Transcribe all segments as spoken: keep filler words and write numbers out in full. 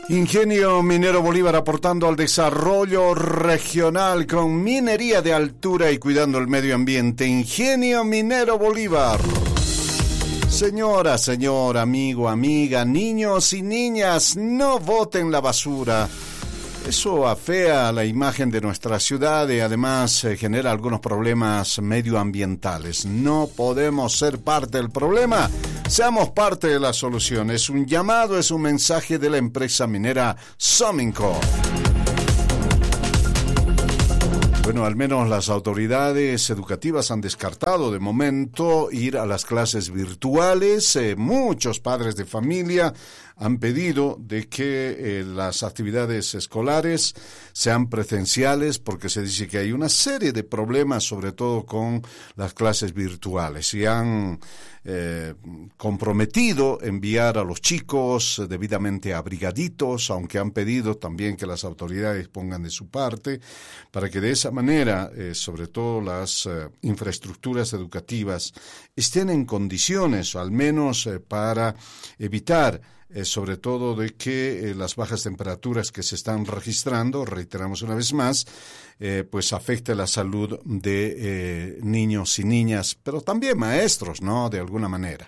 Ingenio Minero Bolívar aportando al desarrollo regional con minería de altura y cuidando el medio ambiente. Ingenio Minero Bolívar. Señora, señor, amigo, amiga, niños y niñas, no boten la basura. Eso afea la imagen de nuestra ciudad y además eh, genera algunos problemas medioambientales. No podemos ser parte del problema, seamos parte de la solución. Es un llamado, es un mensaje de la empresa minera Sominco. Bueno, al menos las autoridades educativas han descartado de momento ir a las clases virtuales. Eh, muchos padres de familia han pedido de que eh, las actividades escolares sean presenciales porque se dice que hay una serie de problemas, sobre todo con las clases virtuales, y han eh, comprometido enviar a los chicos debidamente abrigaditos, aunque han pedido también que las autoridades pongan de su parte para que de esa manera, eh, sobre todo las eh, infraestructuras educativas, estén en condiciones, al menos eh, para evitar Eh, sobre todo de que eh, las bajas temperaturas que se están registrando, reiteramos una vez más, eh, pues afecte la salud de eh, niños y niñas, pero también maestros, ¿no? De alguna manera.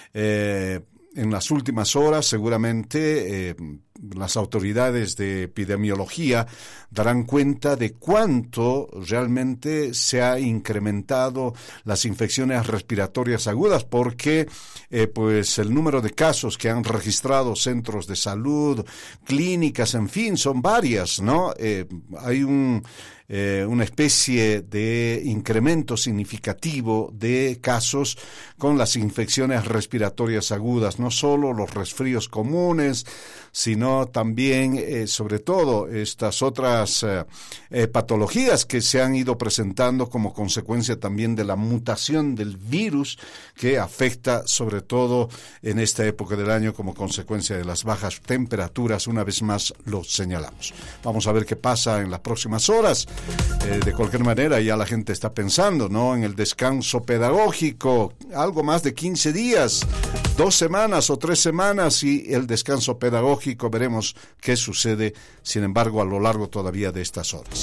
Eh, en las últimas horas, seguramente, eh, las autoridades de epidemiología darán cuenta de cuánto realmente se ha incrementado las infecciones respiratorias agudas, porque eh, pues el número de casos que han registrado centros de salud, clínicas, en fin, son varias, ¿no? Eh, hay un Eh, una especie de incremento significativo de casos con las infecciones respiratorias agudas, no solo los resfríos comunes, sino también, eh, sobre todo, estas otras eh, eh, patologías que se han ido presentando como consecuencia también de la mutación del virus que afecta sobre todo en esta época del año como consecuencia de las bajas temperaturas. Una vez más lo señalamos. Vamos a ver qué pasa en las próximas horas. Eh, de cualquier manera, ya la gente está pensando, ¿no?, en el descanso pedagógico, algo más de quince días, dos semanas o tres semanas y el descanso pedagógico. Veremos qué sucede, sin embargo, a lo largo todavía de estas horas.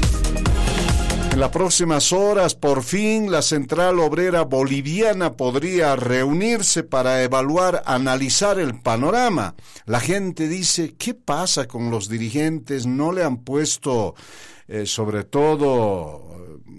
En las próximas horas, por fin, la Central Obrera Boliviana podría reunirse para evaluar, analizar el panorama. La gente dice, ¿qué pasa con los dirigentes? ¿No le han puesto Eh, sobre todo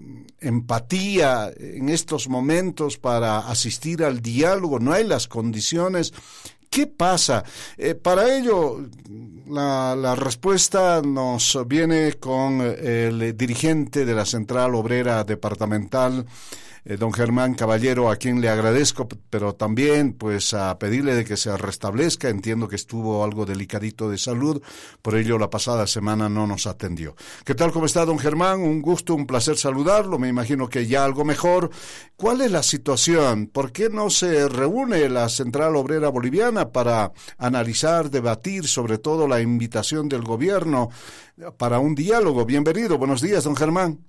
empatía en estos momentos para asistir al diálogo? No hay las condiciones. ¿Qué pasa? Eh, para ello, la, la respuesta nos viene con el dirigente de la Central Obrera Departamental, Eh, don Germán Caballero, a quien le agradezco, pero también pues a pedirle de que se restablezca. Entiendo que estuvo algo delicadito de salud, por ello la pasada semana no nos atendió. ¿Qué tal? ¿Cómo está, don Germán? Un gusto, un placer saludarlo, me imagino que ya algo mejor. ¿Cuál es la situación? ¿Por qué no se reúne la Central Obrera Boliviana para analizar, debatir, sobre todo la invitación del gobierno para un diálogo? Bienvenido, buenos días, don Germán.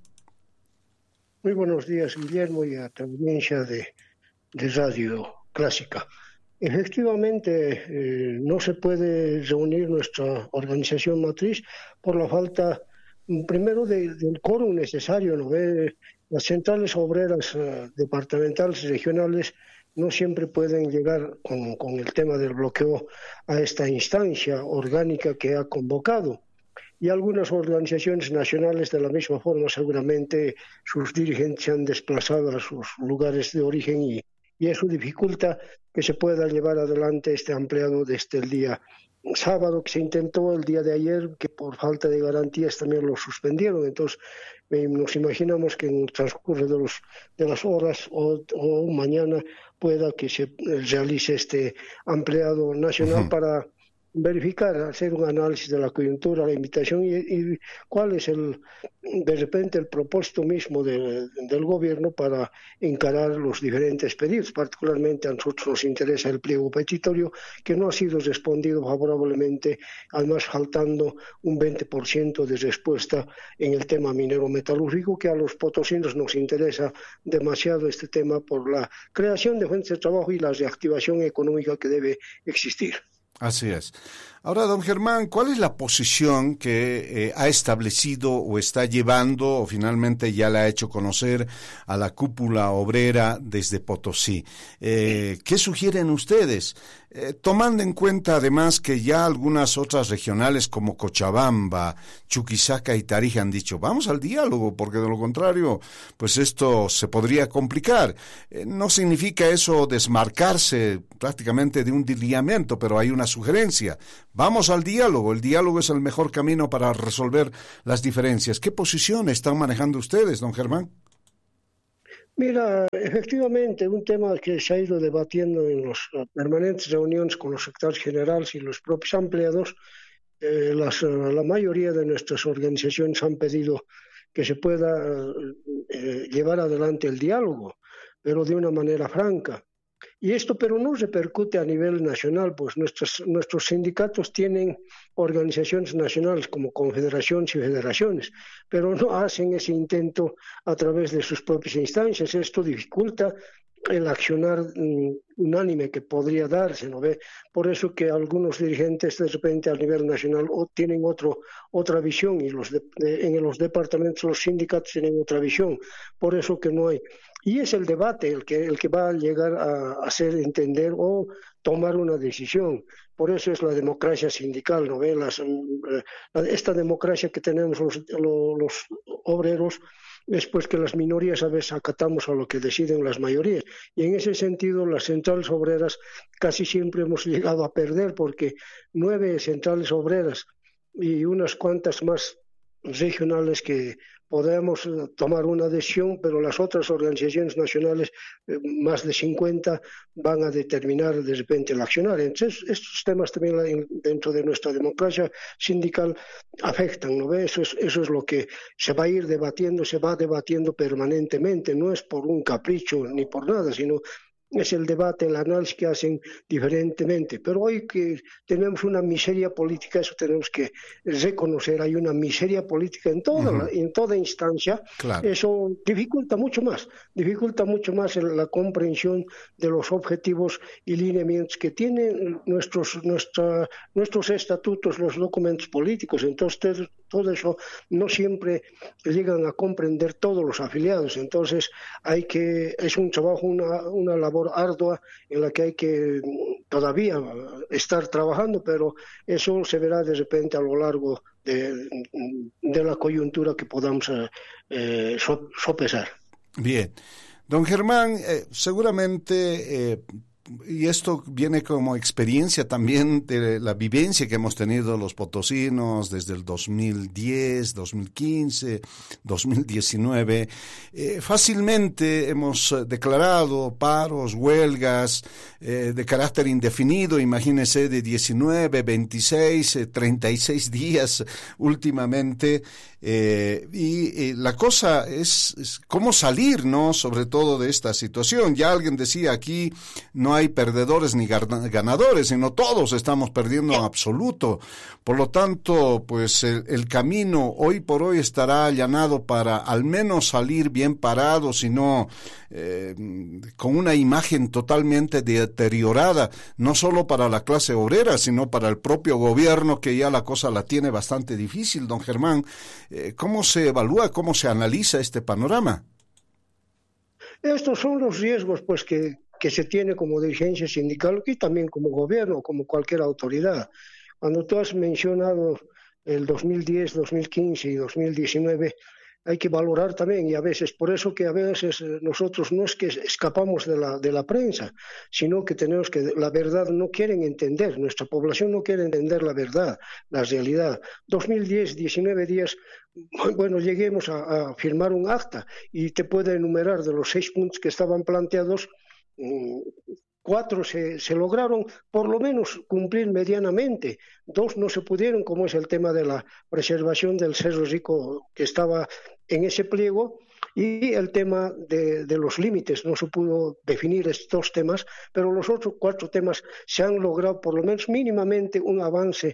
Muy buenos días, Guillermo, y a tu audiencia de, de Radio Clásica. Efectivamente, eh, no se puede reunir nuestra organización matriz por la falta, primero, de, del quórum necesario, ¿no? Eh, las centrales obreras eh, departamentales y regionales no siempre pueden llegar con, con el tema del bloqueo a esta instancia orgánica que ha convocado. Y algunas organizaciones nacionales de la misma forma, seguramente sus dirigentes se han desplazado a sus lugares de origen y, y eso dificulta que se pueda llevar adelante este ampliado desde el día sábado, que se intentó el día de ayer, que por falta de garantías también lo suspendieron. Entonces eh, nos imaginamos que en el transcurso de, los, de las horas o, o mañana pueda que se realice este ampliado nacional uh-huh. para verificar, hacer un análisis de la coyuntura, la invitación y, y cuál es el, de repente, el propósito mismo de, del gobierno para encarar los diferentes pedidos. Particularmente a nosotros nos interesa el pliego petitorio, que no ha sido respondido favorablemente, además faltando un veinte por ciento de respuesta en el tema minero metalúrgico, que a los potosinos nos interesa demasiado este tema por la creación de fuentes de trabajo y la reactivación económica que debe existir. Así es. Ahora, don Germán, ¿cuál es la posición que eh, ha establecido o está llevando o finalmente ya la ha hecho conocer a la cúpula obrera desde Potosí? Eh, ¿Qué sugieren ustedes? Eh, tomando en cuenta además que ya algunas otras regionales como Cochabamba, Chuquisaca y Tarija han dicho, vamos al diálogo, porque de lo contrario, pues esto se podría complicar. Eh, no significa eso desmarcarse prácticamente de un lineamiento, pero hay una sugerencia. Vamos al diálogo, el diálogo es el mejor camino para resolver las diferencias. ¿Qué posición están manejando ustedes, don Germán? Mira, efectivamente, un tema que se ha ido debatiendo en las permanentes reuniones con los secretarios generales y los propios empleados, eh, las, la mayoría de nuestras organizaciones han pedido que se pueda eh, llevar adelante el diálogo, pero de una manera franca. Y esto, pero no repercute a nivel nacional, pues nuestros, nuestros sindicatos tienen organizaciones nacionales como confederaciones y federaciones, pero no hacen ese intento a través de sus propias instancias. Esto dificulta el accionar um, unánime que podría darse, ¿no ve? Por eso que algunos dirigentes de repente a nivel nacional o tienen otro, otra visión y los de, de, en los departamentos los sindicatos tienen otra visión. Por eso que no hay. Y es el debate el que, el que va a llegar a hacer entender o tomar una decisión. Por eso es la democracia sindical, ¿no ve? Las, esta democracia que tenemos los, los, los obreros, después que las minorías a veces acatamos a lo que deciden las mayorías. Y en ese sentido, las centrales obreras casi siempre hemos llegado a perder, porque nueve centrales obreras y unas cuantas más regionales que podemos tomar una decisión, pero las otras organizaciones nacionales, eh, más de cincuenta, van a determinar de repente el accionar. Entonces, estos temas también dentro de nuestra democracia sindical afectan, ¿no ve? Eso es, eso es lo que se va a ir debatiendo, se va debatiendo permanentemente, no es por un capricho ni por nada, sino es el debate, el análisis que hacen diferentemente. Pero hoy que tenemos una miseria política, eso tenemos que reconocer, hay una miseria política en toda, uh-huh. en toda instancia, claro. Eso dificulta mucho más, dificulta mucho más la comprensión de los objetivos y lineamientos que tienen nuestros, nuestra, nuestros estatutos, los documentos políticos. Entonces, todo eso no siempre llegan a comprender todos los afiliados. Entonces, hay que, es un trabajo, una, una labor ardua en la que hay que todavía estar trabajando, pero eso se verá de repente a lo largo de, de la coyuntura que podamos eh, sopesar. Bien. Don Germán, eh, seguramente... Eh, y esto viene como experiencia también de la vivencia que hemos tenido los potosinos desde el dos mil diez, dos mil quince, dos mil diecinueve. Eh, fácilmente hemos declarado paros, huelgas eh, de carácter indefinido, imagínense, de diecinueve, veintiséis, treinta y seis días últimamente. Eh, y, y la cosa es, es cómo salir, ¿no? Sobre todo de esta situación. Ya alguien decía aquí, no hay perdedores ni ganadores, sino todos estamos perdiendo en absoluto. Por lo tanto, pues el, el camino hoy por hoy estará allanado para al menos salir bien parados, sino eh, con una imagen totalmente deteriorada, no solo para la clase obrera, sino para el propio gobierno, que ya la cosa la tiene bastante difícil, don Germán. ¿Cómo se evalúa, cómo se analiza este panorama? Estos son los riesgos pues que, que se tiene como dirigencia sindical y también como gobierno, como cualquier autoridad. Cuando tú has mencionado el dos mil diez, dos mil quince y dos mil diecinueve, hay que valorar también, y a veces, por eso que a veces nosotros no es que escapamos de la, de la prensa, sino que tenemos que, la verdad no quieren entender, nuestra población no quiere entender la verdad, la realidad. dos mil diez, diecinueve días, bueno, lleguemos a, a firmar un acta y te puede enumerar de los seis puntos que estaban planteados, mmm, cuatro se, se lograron por lo menos cumplir medianamente, dos no se pudieron, como es el tema de la preservación del Cerro Rico que estaba en ese pliego, y el tema de, de los límites, no se pudo definir estos temas, pero los otros cuatro temas se han logrado por lo menos mínimamente un avance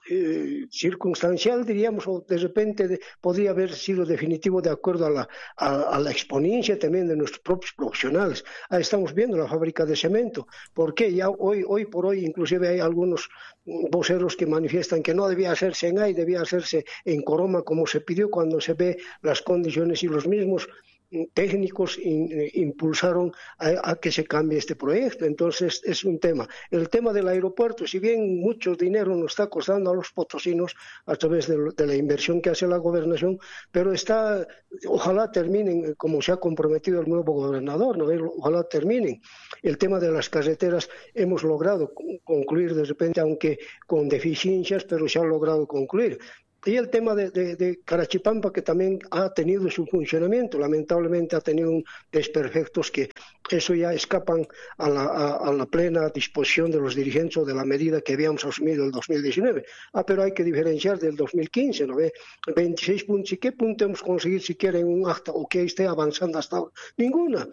eh, circunstancial, diríamos, o de repente de, podría haber sido definitivo de acuerdo a la, a, a la exponencia también de nuestros propios profesionales. Ahí estamos viendo la fábrica de cemento, porque ya hoy, hoy por hoy inclusive hay algunos voceros que manifiestan que no debía hacerse en A I, debía hacerse en Coroma como se pidió, cuando se ve las condiciones y los mismos técnicos in, impulsaron a, a que se cambie este proyecto. Entonces es un tema. El tema del aeropuerto, si bien mucho dinero nos está costando a los potosinos a través de, de la inversión que hace la gobernación, pero está, ojalá terminen, como se ha comprometido el nuevo gobernador, ¿no? Ojalá terminen. El tema de las carreteras hemos logrado concluir de repente, aunque con deficiencias, pero se ha logrado concluir. Y el tema de, de, de Carachipampa, que también ha tenido su funcionamiento, lamentablemente ha tenido un desperfectos que eso ya escapan a la, a, a la plena disposición de los dirigentes o de la medida que habíamos asumido en el dos mil diecinueve. Ah, pero hay que diferenciar del dos mil quince, ¿no ve? veintiséis puntos, ¿y qué punto hemos conseguido siquiera en un acta o que esté avanzando hasta ahora? Ninguna.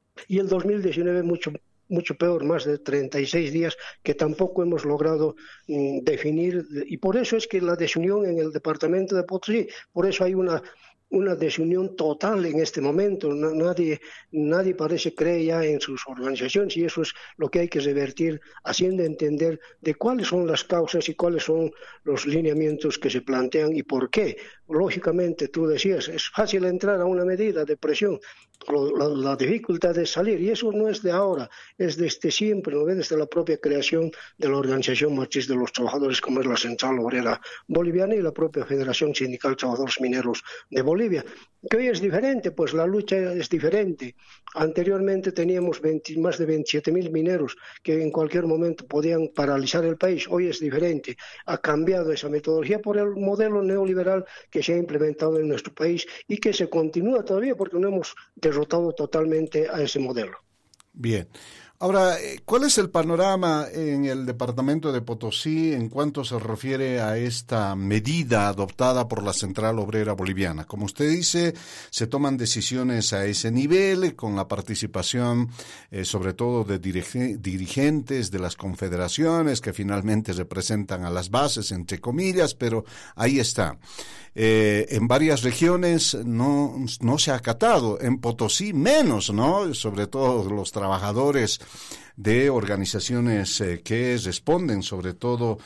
Y el dos mil diecinueve mucho mucho peor, más de treinta y seis días que tampoco hemos logrado mm, definir, y por eso es que la desunión en el departamento de Potosí, por eso hay una una desunión total en este momento. Nadie, nadie parece creer ya en sus organizaciones, y eso es lo que hay que revertir, haciendo entender de cuáles son las causas y cuáles son los lineamientos que se plantean y por qué. Lógicamente, tú decías, es fácil entrar a una medida de presión, la, la dificultad es salir, y eso no es de ahora, es desde siempre, ¿no? Desde la propia creación de la Organización Matriz de los Trabajadores, como es la Central Obrera Boliviana y la propia Federación Sindical de Trabajadores Mineros de Bolivia. Bolivia, que hoy es diferente, pues la lucha es diferente. Anteriormente teníamos veinte, más de veintisiete mil mineros que en cualquier momento podían paralizar el país. Hoy es diferente. Ha cambiado esa metodología por el modelo neoliberal que se ha implementado en nuestro país y que se continúa todavía porque no hemos derrotado totalmente a ese modelo. Bien. Ahora, ¿cuál es el panorama en el departamento de Potosí en cuanto se refiere a esta medida adoptada por la Central Obrera Boliviana? Como usted dice, se toman decisiones a ese nivel, con la participación eh, sobre todo de dirige, dirigentes de las confederaciones que finalmente representan a las bases, entre comillas, pero ahí está. Eh, en varias regiones no, no se ha acatado, en Potosí menos, ¿no? Sobre todo los trabajadores de organizaciones eh, que responden sobre todo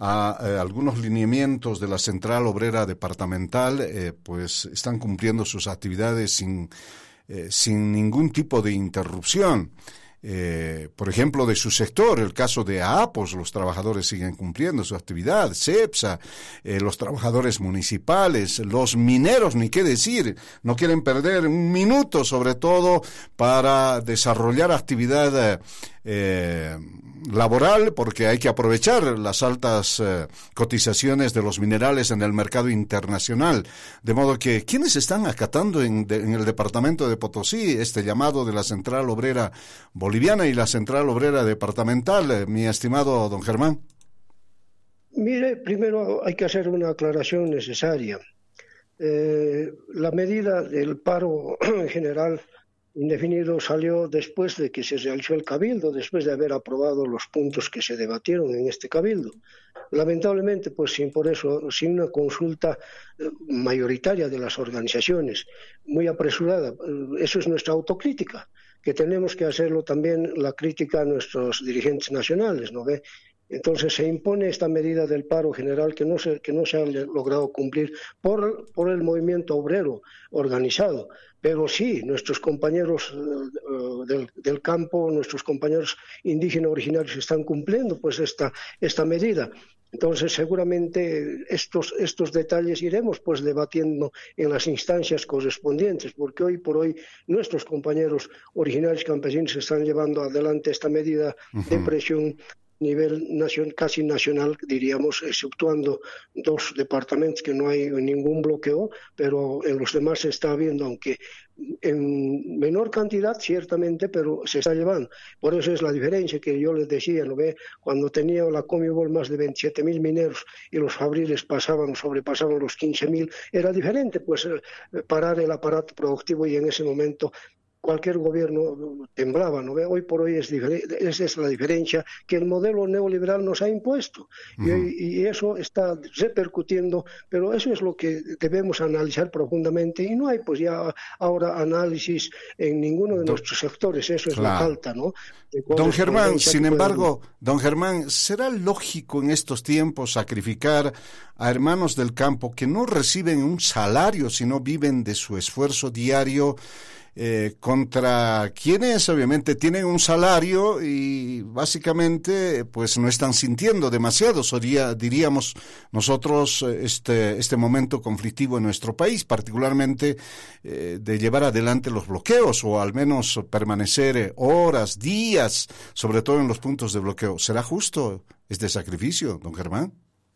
a eh, algunos lineamientos de la Central Obrera Departamental, eh, pues están cumpliendo sus actividades sin, eh, sin ningún tipo de interrupción. Eh, por ejemplo, de su sector, el caso de A A P O S, los trabajadores siguen cumpliendo su actividad, CEPSA, eh, los trabajadores municipales, los mineros, ni qué decir, no quieren perder un minuto, sobre todo para desarrollar actividad eh, laboral, porque hay que aprovechar las altas eh, cotizaciones de los minerales en el mercado internacional. De modo que, ¿quiénes están acatando en, de, en el departamento de Potosí este llamado de la Central Obrera Boliviana y la Central Obrera Departamental, eh, mi estimado don Germán? Mire, primero hay que hacer una aclaración necesaria. Eh, la medida del paro general indefinido salió después de que se realizó el cabildo, después de haber aprobado los puntos que se debatieron en este cabildo. Lamentablemente, pues sin por eso, sin una consulta mayoritaria de las organizaciones, muy apresurada. Eso es nuestra autocrítica, que tenemos que hacerlo también la crítica a nuestros dirigentes nacionales, ¿no ve? Entonces se impone esta medida del paro general que no se, que no se ha logrado cumplir por, por el movimiento obrero organizado. Pero sí, nuestros compañeros uh, del, del campo, nuestros compañeros indígenas originarios están cumpliendo pues esta, esta medida. Entonces seguramente estos, estos detalles iremos pues debatiendo en las instancias correspondientes, porque hoy por hoy nuestros compañeros originarios campesinos están llevando adelante esta medida uh-huh. de presión nivel nacional, casi nacional, diríamos, exceptuando dos departamentos que no hay ningún bloqueo, pero en los demás se está viendo, aunque en menor cantidad, ciertamente, pero se está llevando. Por eso es la diferencia que yo les decía, ¿no ve? Cuando tenía la Comibol más de veintisiete mil mineros y los fabriles pasaban, sobrepasaban los quince mil, era diferente, pues parar el aparato productivo y en ese momento cualquier gobierno temblaba, ¿no ve? Hoy por hoy es diferente, esa es la diferencia que el modelo neoliberal nos ha impuesto. Uh-huh. y, y eso está repercutiendo, pero eso es lo que debemos analizar profundamente, y no hay pues ya ahora análisis en ninguno de don, nuestros sectores, eso es claro. La falta, ¿no? Don Germán, sin embargo, pueden... don Germán, ¿será lógico en estos tiempos sacrificar a hermanos del campo que no reciben un salario, sino viven de su esfuerzo diario, eh, contra quienes obviamente tienen un salario y básicamente pues no están sintiendo demasiado, sería, diríamos nosotros, este, este momento conflictivo en nuestro país, particularmente eh, de llevar adelante los bloqueos o al menos permanecer horas, días, sobre todo en los puntos de bloqueo? ¿Será justo este sacrificio, don Germán?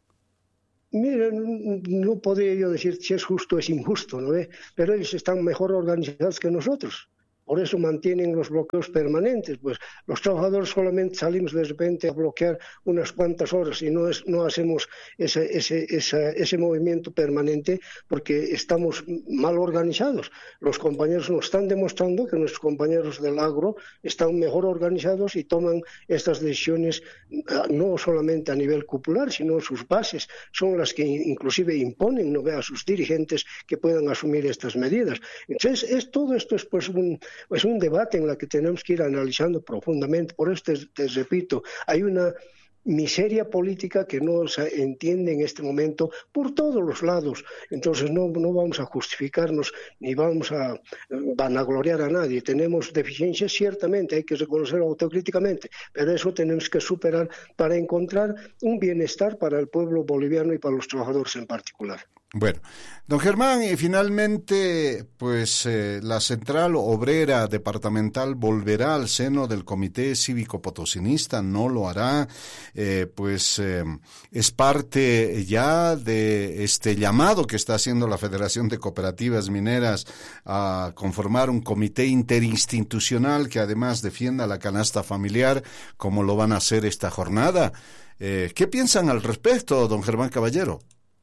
Mira, no podría yo decir si es justo o es injusto, ¿no ve? Pero ellos están mejor organizados que nosotros. Por eso mantienen los bloqueos permanentes. Pues los trabajadores solamente salimos de repente a bloquear unas cuantas horas y no, es, no hacemos ese, ese, esa, ese movimiento permanente porque estamos mal organizados. Los compañeros nos están demostrando que nuestros compañeros del agro están mejor organizados y toman estas decisiones no solamente a nivel cupular, sino sus bases son las que inclusive imponen, ¿no ve?, a sus dirigentes que puedan asumir estas medidas. Entonces, es, todo esto es pues un Es un debate en el que tenemos que ir analizando profundamente. Por eso te, te repito, hay una miseria política que no se entiende en este momento por todos los lados. Entonces no, no vamos a justificarnos ni vamos a vanagloriar a nadie. Tenemos deficiencias, ciertamente, hay que reconocerlo autocríticamente, pero eso tenemos que superar para encontrar un bienestar para el pueblo boliviano y para los trabajadores en particular. Bueno, don Germán, y finalmente, pues eh, la Central Obrera Departamental volverá al seno del Comité Cívico Potosinista, no lo hará, eh, pues eh, es parte ya de este llamado que está haciendo la Federación de Cooperativas Mineras a conformar un comité interinstitucional que además defienda la canasta familiar, como lo van a hacer esta jornada. Eh, ¿Qué piensan al respecto, don Germán Caballero?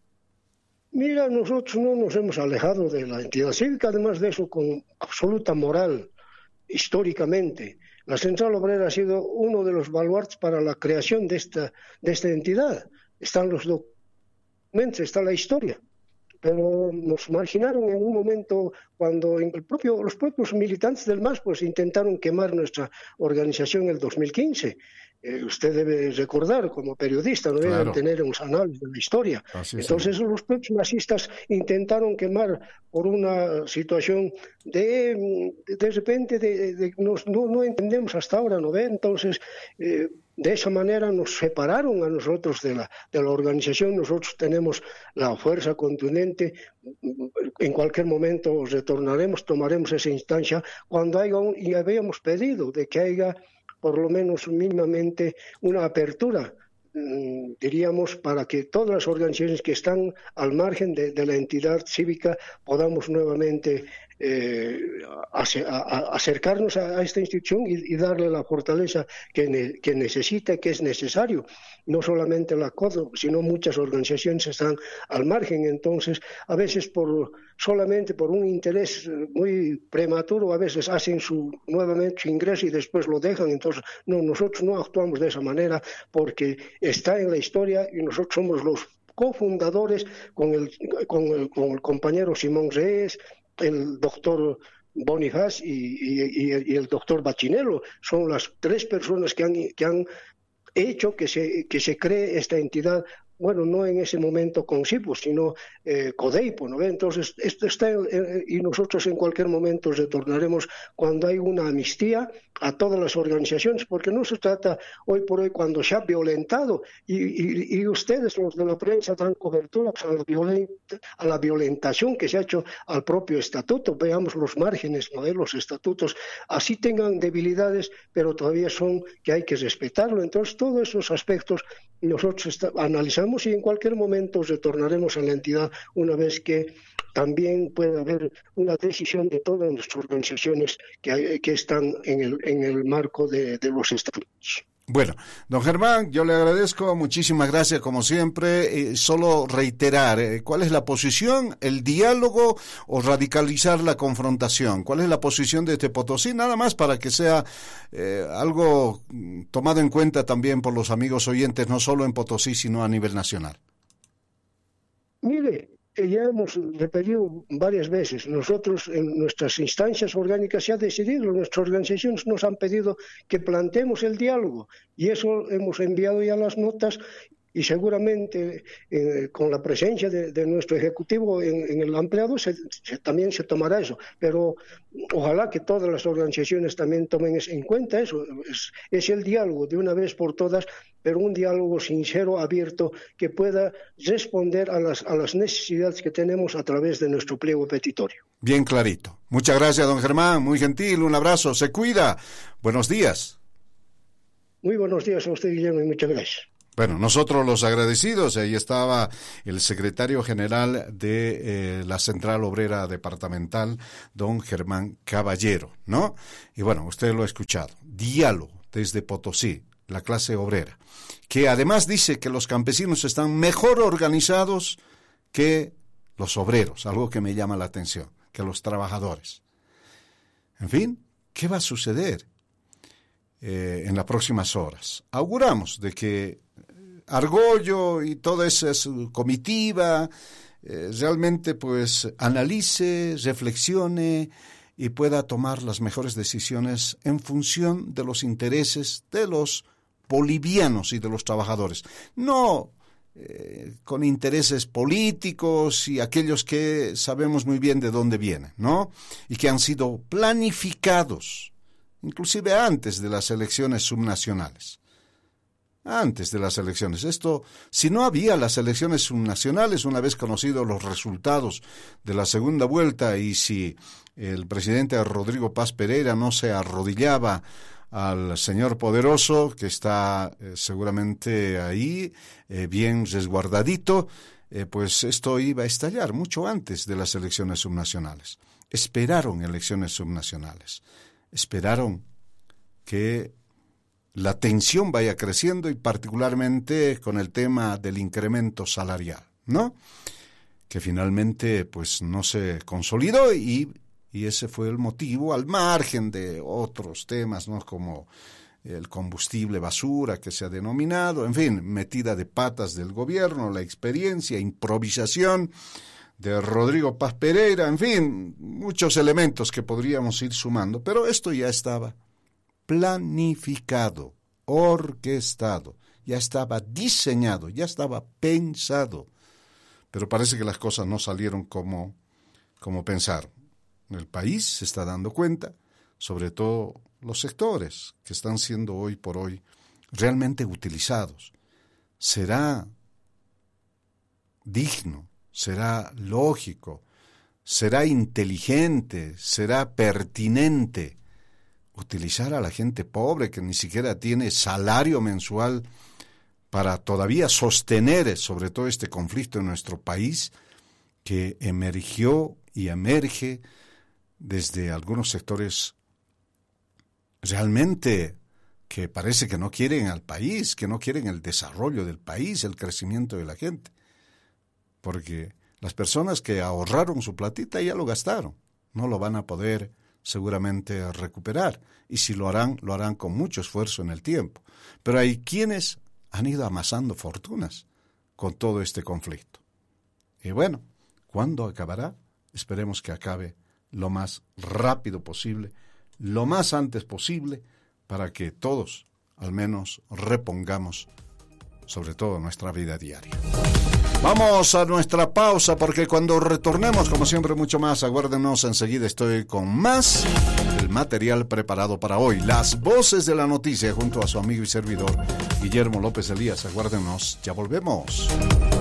Mira, nosotros no nos hemos alejado de la entidad cívica, además de eso, con absoluta moral, históricamente. La Central Obrera ha sido uno de los baluartes para la creación de esta, de esta entidad. Están los documentos, está la historia. Pero nos marginaron en un momento cuando el propio, los propios militantes del M A S pues, intentaron quemar nuestra organización en el dos mil quince. Eh, usted debe recordar, como periodista, no claro. Deben tener un análisis de la historia. Así Entonces sí. Los propios masistas intentaron quemar por una situación de, de repente, de, de, nos, no, no entendemos hasta ahora, ¿no ve? Entonces, eh, de esa manera nos separaron a nosotros de la, de la organización. Nosotros tenemos la fuerza contundente. En cualquier momento retornaremos, tomaremos esa instancia cuando haya un, y habíamos pedido de que haya por lo menos mínimamente una apertura, mmm, diríamos, para que todas las organizaciones que están al margen de, de la entidad cívica podamos nuevamente eh, acercarnos a, a esta institución y, y darle la fortaleza que, ne, que necesita y que es necesario. No solamente la CODO, sino muchas organizaciones están al margen. Entonces, a veces por solamente por un interés muy prematuro, a veces hacen su nuevamente su ingreso y después lo dejan. Entonces, no, nosotros no actuamos de esa manera porque está en la historia y nosotros somos los cofundadores con el, con el, con el compañero Simón Reyes, el doctor Bonifaz y, y, y, y el doctor Bachinello. Son las tres personas que han, que han hecho que se, que se cree esta entidad, bueno, no en ese momento con CIPO, sino eh, CODEIPO, ¿no? Entonces, esto está, eh, y nosotros en cualquier momento retornaremos cuando hay una amnistía a todas las organizaciones, porque no se trata hoy por hoy cuando se ha violentado, y, y, y ustedes, los de la prensa, dan cobertura pues, a, la violent, a la violentación que se ha hecho al propio estatuto. Veamos los márgenes, ¿no? De los estatutos, así tengan debilidades, pero todavía son que hay que respetarlo. Entonces, todos esos aspectos nosotros está, analizamos y en cualquier momento retornaremos a la entidad una vez que también pueda haber una decisión de todas nuestras organizaciones que, hay, que están en el, en el marco de, de los estatutos. Bueno, don Germán, yo le agradezco, muchísimas gracias como siempre. Eh, solo reiterar, eh, ¿cuál es la posición, el diálogo o radicalizar la confrontación? ¿Cuál es la posición de este Potosí? Nada más para que sea eh, algo tomado en cuenta también por los amigos oyentes, no solo en Potosí, sino a nivel nacional. Mire, ya hemos repetido varias veces, nosotros en nuestras instancias orgánicas se ha decidido, nuestras organizaciones nos han pedido que planteemos el diálogo y eso hemos enviado ya las notas y seguramente eh, con la presencia de, de nuestro ejecutivo en, en el ampliado se, se, también se tomará eso, pero ojalá que todas las organizaciones también tomen en cuenta eso, es, es el diálogo de una vez por todas, pero un diálogo sincero, abierto, que pueda responder a las, a las necesidades que tenemos a través de nuestro pliego petitorio. Bien clarito. Muchas gracias, don Germán, muy gentil, un abrazo, se cuida, buenos días. Muy buenos días a usted, Guillermo, y muchas gracias. Bueno, nosotros los agradecidos, ahí estaba el secretario general de eh, la Central Obrera Departamental, don Germán Caballero, ¿no? Y bueno, usted lo ha escuchado, diálogo desde Potosí, la clase obrera, que además dice que los campesinos están mejor organizados que los obreros, algo que me llama la atención, que los trabajadores. En fin, ¿qué va a suceder eh, en las próximas horas? Auguramos de que Argollo y toda esa comitiva eh, realmente pues analice, reflexione y pueda tomar las mejores decisiones en función de los intereses de los bolivianos y de los trabajadores, no eh, con intereses políticos y aquellos que sabemos muy bien de dónde vienen, ¿no? Y que han sido planificados, inclusive antes de las elecciones subnacionales. Antes de las elecciones. Esto, si no había las elecciones subnacionales, una vez conocidos los resultados de la segunda vuelta y si el presidente Rodrigo Paz Pereira no se arrodillaba al señor poderoso, que está eh, seguramente ahí, eh, bien resguardadito, eh, pues esto iba a estallar mucho antes de las elecciones subnacionales. Esperaron elecciones subnacionales. Esperaron que la tensión vaya creciendo y particularmente con el tema del incremento salarial, ¿no? Que finalmente pues no se consolidó y, y ese fue el motivo, al margen de otros temas, ¿no? Como el combustible basura que se ha denominado, en fin, metida de patas del gobierno, la experiencia, improvisación de Rodrigo Paz Pereira, en fin, muchos elementos que podríamos ir sumando, pero esto ya estaba planificado, orquestado, ya estaba diseñado, ya estaba pensado, pero parece que las cosas no salieron como, como pensaron. El país se está dando cuenta, sobre todo los sectores que están siendo hoy por hoy realmente utilizados. ¿Será digno? ¿Será lógico? ¿Será inteligente? ¿Será pertinente utilizar a la gente pobre que ni siquiera tiene salario mensual para todavía sostener sobre todo este conflicto en nuestro país que emergió y emerge desde algunos sectores realmente que parece que no quieren al país, que no quieren el desarrollo del país, el crecimiento de la gente? Porque las personas que ahorraron su platita ya lo gastaron, no lo van a poder seguramente recuperar, y si lo harán, lo harán con mucho esfuerzo en el tiempo. Pero hay quienes han ido amasando fortunas con todo este conflicto. Y bueno, ¿cuándo acabará? Esperemos que acabe lo más rápido posible, lo más antes posible, para que todos, al menos, repongamos sobre todo nuestra vida diaria. Vamos a nuestra pausa porque cuando retornemos, como siempre, mucho más. Aguárdenos, enseguida estoy con más del material preparado para hoy. Las voces de la noticia junto a su amigo y servidor Guillermo López Elías. Aguárdenos, ya volvemos.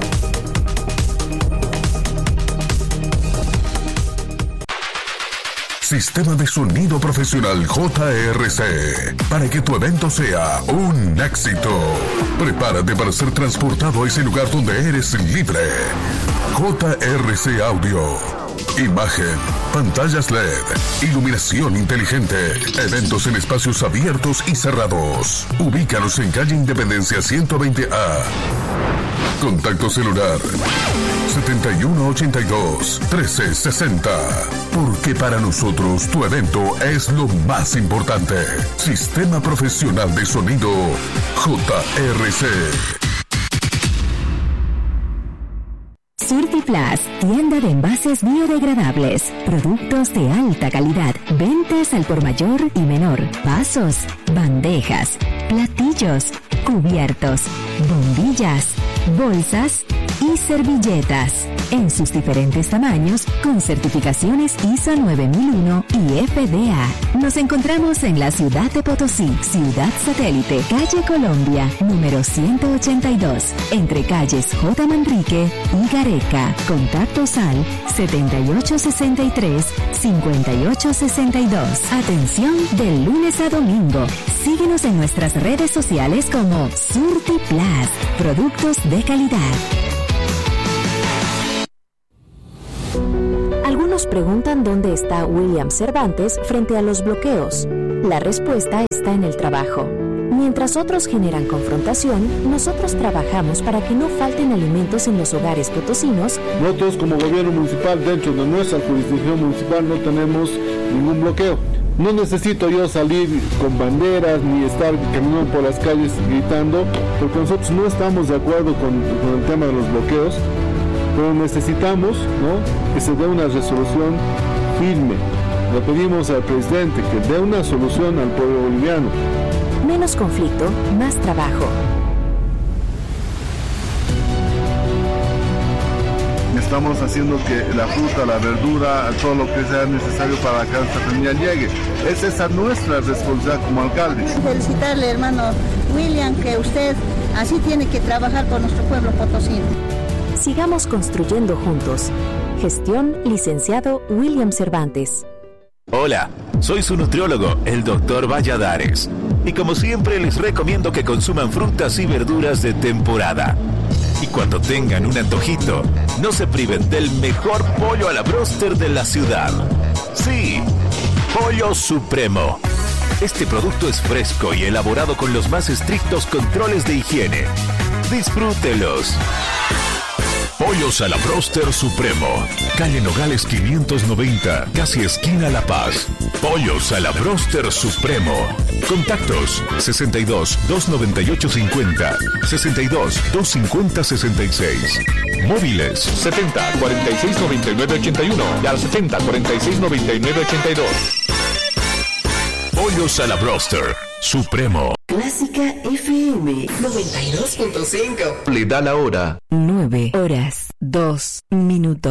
Sistema de sonido profesional J R C, para que tu evento sea un éxito. Prepárate para ser transportado a ese lugar donde eres libre. J R C Audio, Imagen, pantallas L E D, iluminación inteligente, eventos en espacios abiertos y cerrados. Ubícanos en calle Independencia ciento veinte A. Contacto celular setenta y uno ochenta y dos, trece sesenta. Porque para nosotros tu evento es lo más importante. Sistema Profesional de Sonido J R C. Surtiplas, tienda de envases biodegradables, productos de alta calidad, ventas al por mayor y menor, vasos, bandejas, platillos, cubiertos, bombillas, bolsas y servilletas, en sus diferentes tamaños, con certificaciones I S O nueve mil uno y F D A. Nos encontramos en la ciudad de Potosí, Ciudad Satélite, calle Colombia, número ciento ochenta y dos, entre calles J. Manrique y Gareca. Contactos al setenta y ocho sesenta y tres, cincuenta y ocho sesenta y dos. Atención del lunes a domingo. Síguenos en nuestras redes sociales como Surtiplas, productos de calidad. Algunos preguntan dónde está William Cervantes frente a los bloqueos. La respuesta está en el trabajo. Mientras otros generan confrontación, nosotros trabajamos para que no falten alimentos en los hogares potosinos. Nosotros como gobierno municipal, dentro de nuestra jurisdicción municipal, no tenemos ningún bloqueo. No necesito yo salir con banderas ni estar caminando por las calles gritando, porque nosotros no estamos de acuerdo con, con el tema de los bloqueos, pero necesitamos, ¿no?, que se dé una resolución firme. Le pedimos al presidente que dé una solución al pueblo boliviano. Menos conflicto, más trabajo. Estamos haciendo que la fruta, la verdura, todo lo que sea necesario para que esta familia llegue. Es esa nuestra responsabilidad como alcaldes. Felicitarle, hermano William, que usted así tiene que trabajar con nuestro pueblo potosino. Sigamos construyendo juntos. Gestión licenciado William Cervantes. Hola, soy su nutriólogo, el doctor Valladares. Y como siempre les recomiendo que consuman frutas y verduras de temporada. Y cuando tengan un antojito, no se priven del mejor pollo a la bróster de la ciudad. Sí, Pollo Supremo. Este producto es fresco y elaborado con los más estrictos controles de higiene. Disfrútelos. Pollos a la Bróster Supremo. Calle Nogales quinientos noventa, casi esquina La Paz. Pollos a la Bróster Supremo. Contactos sesenta y dos, doscientos noventa y ocho cincuenta, sesenta y dos, doscientos cincuenta, sesenta y seis. Móviles setenta, cuarenta y seis, noventa y nueve, ochenta y uno y al setenta, cuarenta y seis, noventa y nueve, ochenta y dos. Pollos a la Bróster Supremo. Clásica F M noventa y dos punto cinco. Le da la hora. nueve horas, dos minutos.